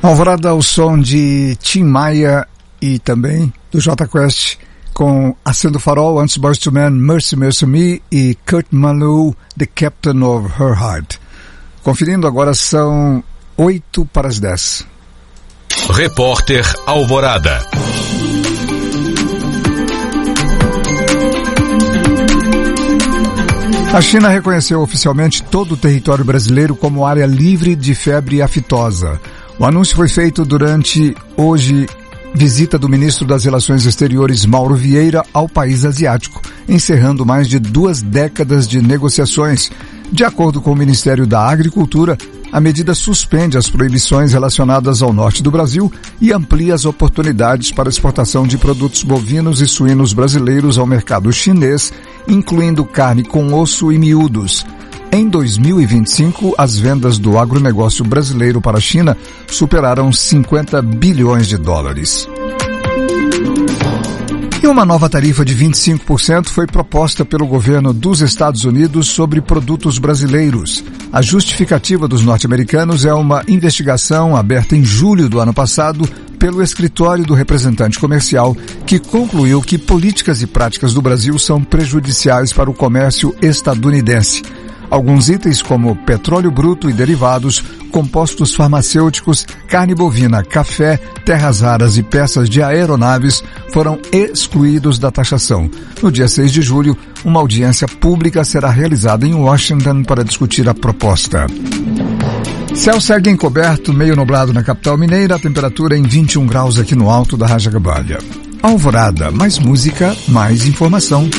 Alvorada ao som de Tim Maia e também do Jota Quest com Acendo Farol, antes Boyz II Men, Mercy Mercy Me e Kurt Malou, The Captain of Her Heart. Conferindo agora, são 8:10. Repórter Alvorada. A China reconheceu oficialmente todo o território brasileiro como área livre de febre aftosa. O anúncio foi feito durante hoje visita do ministro das Relações Exteriores Mauro Vieira ao país asiático, encerrando mais de 2 décadas de negociações. De acordo com o Ministério da Agricultura, a medida suspende as proibições relacionadas ao norte do Brasil e amplia as oportunidades para exportação de produtos bovinos e suínos brasileiros ao mercado chinês, incluindo carne com osso e miúdos. Em 2025, as vendas do agronegócio brasileiro para a China superaram 50 bilhões de dólares. E uma nova tarifa de 25% foi proposta pelo governo dos Estados Unidos sobre produtos brasileiros. A justificativa dos norte-americanos é uma investigação aberta em julho do ano passado pelo escritório do representante comercial, que concluiu que políticas e práticas do Brasil são prejudiciais para o comércio estadunidense. Alguns itens como petróleo bruto e derivados, compostos farmacêuticos, carne bovina, café, terras raras e peças de aeronaves foram excluídos da taxação. No dia 6 de julho, uma audiência pública será realizada em Washington para discutir a proposta. Céu segue encoberto, meio nublado na capital mineira, a temperatura em 21 graus aqui no alto da Rajacabalha. Alvorada, mais música, mais informação.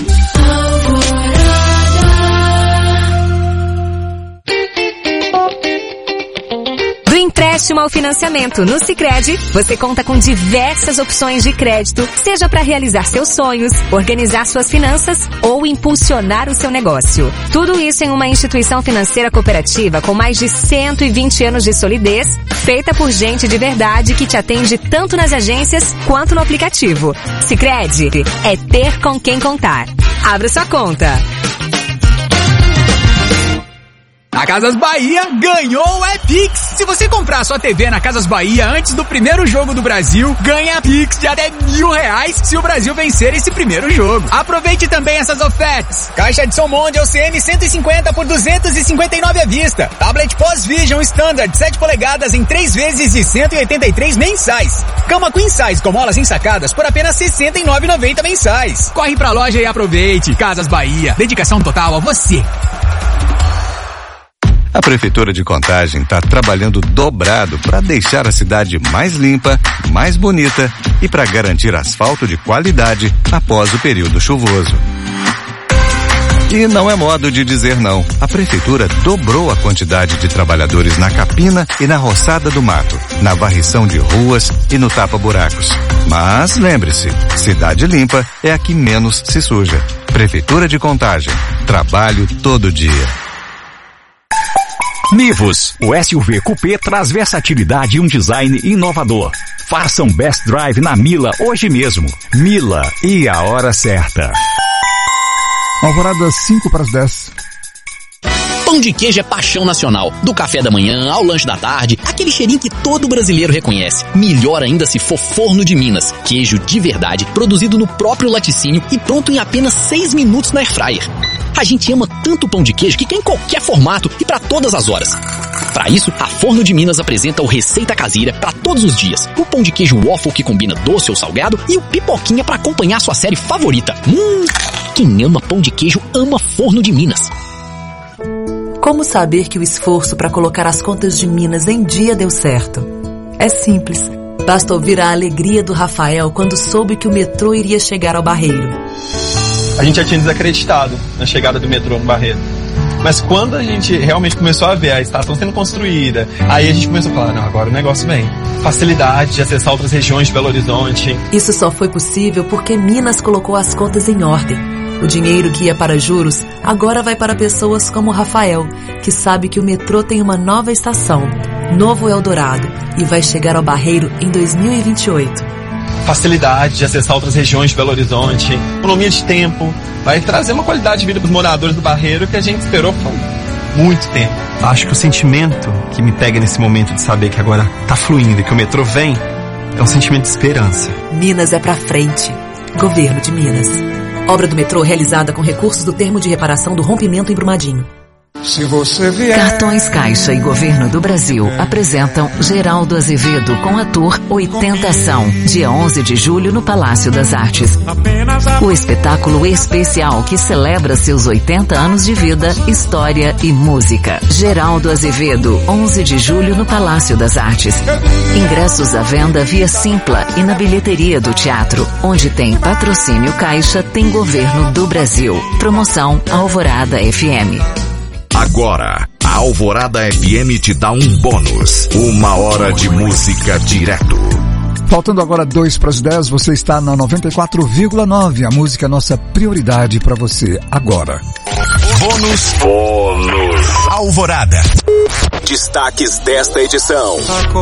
Empréstimo ao financiamento no Sicredi, você conta com diversas opções de crédito, seja para realizar seus sonhos, organizar suas finanças ou impulsionar o seu negócio. Tudo isso em uma instituição financeira cooperativa com mais de 120 anos de solidez, feita por gente de verdade que te atende tanto nas agências quanto no aplicativo. Sicredi é ter com quem contar. Abra sua conta. A Casas Bahia ganhou o Pix. Se você comprar sua TV na Casas Bahia antes do primeiro jogo do Brasil, ganha Pix de até R$1.000 se o Brasil vencer esse primeiro jogo. Aproveite também essas ofertas. Caixa de som Monde LCM 150 por R$259 à vista. Tablet Pós Vision Standard 7 polegadas em 3 vezes de R$183 mensais. Cama Queen Size com molas ensacadas por apenas R$69,90 mensais. Corre pra loja e aproveite. Casas Bahia. Dedicação total a você. A Prefeitura de Contagem está trabalhando dobrado para deixar a cidade mais limpa, mais bonita e para garantir asfalto de qualidade após o período chuvoso. E não é modo de dizer não. A Prefeitura dobrou a quantidade de trabalhadores na capina e na roçada do mato, na varrição de ruas e no tapa-buracos. Mas lembre-se, cidade limpa é a que menos se suja. Prefeitura de Contagem. Trabalho todo dia. Nivus, o SUV Coupé traz versatilidade e um design inovador. Faça um Best Drive na Mila hoje mesmo. Mila, e a hora certa. Alvorada 5:10. Pão de queijo é paixão nacional. Do café da manhã ao lanche da tarde, aquele cheirinho que todo brasileiro reconhece. Melhor ainda se for Forno de Minas. Queijo de verdade, produzido no próprio laticínio e pronto em apenas 6 minutos na airfryer. A gente ama tanto o pão de queijo que quer em qualquer formato e para todas as horas. Para isso, a Forno de Minas apresenta o Receita Caseira para todos os dias. O pão de queijo waffle que combina doce ou salgado e o pipoquinha para acompanhar sua série favorita. Quem ama pão de queijo ama Forno de Minas. Como saber que o esforço para colocar as contas de Minas em dia deu certo? É simples. Basta ouvir a alegria do Rafael quando soube que o metrô iria chegar ao Barreiro. A gente já tinha desacreditado na chegada do metrô no Barreiro. Mas quando a gente realmente começou a ver a estação sendo construída, aí a gente começou a falar, não, agora o negócio vem. Facilidade de acessar outras regiões de Belo Horizonte. Isso só foi possível porque Minas colocou as contas em ordem. O dinheiro que ia para juros agora vai para pessoas como o Rafael, que sabe que o metrô tem uma nova estação, Novo Eldorado, e vai chegar ao Barreiro em 2028. Facilidade de acessar outras regiões de Belo Horizonte, economia de tempo, vai trazer uma qualidade de vida para os moradores do Barreiro que a gente esperou por muito tempo. Acho que o sentimento que me pega nesse momento de saber que agora tá fluindo e que o metrô vem é um sentimento de esperança. Minas é pra frente. Governo de Minas. Obra do metrô realizada com recursos do termo de reparação do rompimento em Brumadinho. Se você vier... Cartões Caixa e Governo do Brasil apresentam Geraldo Azevedo com a Tour 80 Ação, dia 11 de julho no Palácio das Artes. O espetáculo especial que celebra seus 80 anos de vida, história e música. Geraldo Azevedo, 11 de julho no Palácio das Artes. Ingressos à venda via Simpla e na bilheteria do teatro. Onde tem patrocínio Caixa, tem Governo do Brasil. Promoção Alvorada FM. Agora, a Alvorada FM te dá um bônus. 1 hora de música direto. Faltando agora 2:10, você está na 94,9. A música é nossa prioridade para você agora. Bônus Alvorada. Destaques desta edição.